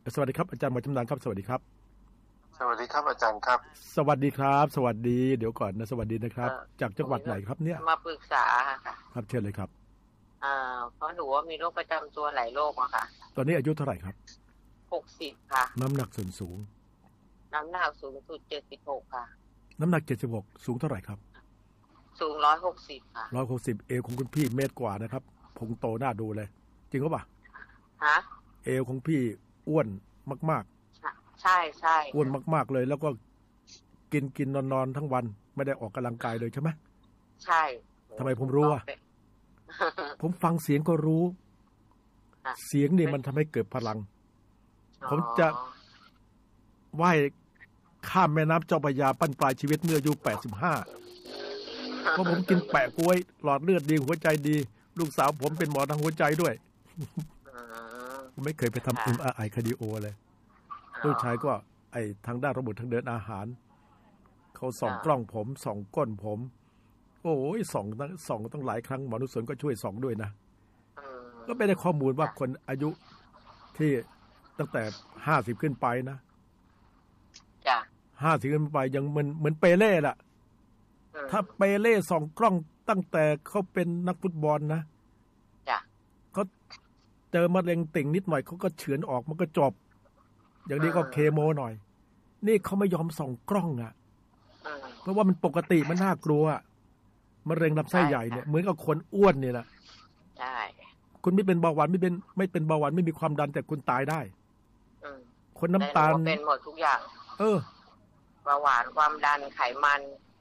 สวัสดีครับอาจารย์หมอจำนานครับสวัสดีครับสวัสดีครับอาจารย์ครับสวัสดีครับสวัสดีเดี๋ยวก่อนนะสวัสดีนะครับจากจังหวัดไหนครับเนี่ยมาปรึกษาค่ะครับเชิญเลยครับเพราะหนูว่ามีโรคประจำตัวหลายโรคอะค่ะตอนนี้อายุเท่าไหร่ครับ 60ค่ะน้ำหนักส่วนสูงน้ำหนักสูงสุด76ค่ะน้ำหนัก76สูงเท่าไหร่ครับสูง160ค่ะ 160เอวของคุณพี่เมตรกว่านะครับพุงโตน่าดูเลยจริงหรือเปล่าฮะเอวของพี่อ้วนมากๆใช่ใช่อ้วนมากๆเลยแล้วก็กินนอนทั้งวันไม่ได้ออกกำลังกายเลยใช่ไหมใช่ทำไมผมรู้อ่ะผมฟังเสียงก็รู้เสียงนี่มันทำให้เกิดพลังผมจะว่ายข้ามแม่น้ำเจ้าพระยาปั้นปลายชีวิตเมื่ออายุ85เพราะผมกินแปะกล้วยหลอดเลือดดีหัวใจดีลูกสาวผมเป็นหมอทางหัวใจด้วยผมไม่เคยไปทำMRIคาร์ดิโอเลยลูกชายก็ทางด้านระบบทางเดินอาหารเขาส่องกล้องผมส่องก้นผมโอ้ยส่องต้องหลายครั้งหมอนุสนก็ช่วยส่องด้วยนะก็ไม่ได้ข้อมูลว่าคนอายุที่ตั้งแต่50ขึ้นไปนะจ้ะ 50ขึ้นไปยังเหมือนเปเล่ล่ะถ้าเปเล่ส่องกล้องตั้งแต่เขาเป็นนักฟุตบอลนะจ้ะเขาเจอมะเร็งติ่งนิดหน่อยเขาก็เฉือนออกมันก็จบอย่างนี้ก็เคโมหน่อยนี่เขาไม่ยอมส่องกล้องอ่ะเพราะว่ามันปกติมันน่ากลัวมะเร็งลำไส้ใหญ่เนี่ยเหมือนกับคนอ้วนนี่แหละใช่คุณไม่เป็นเบาหวานไม่เป็นเบาหวานไม่มีความดันแต่คุณตายได้คนน้ำตาลเป็นหมดทุกอย่างเบาหวานความดันไขมัน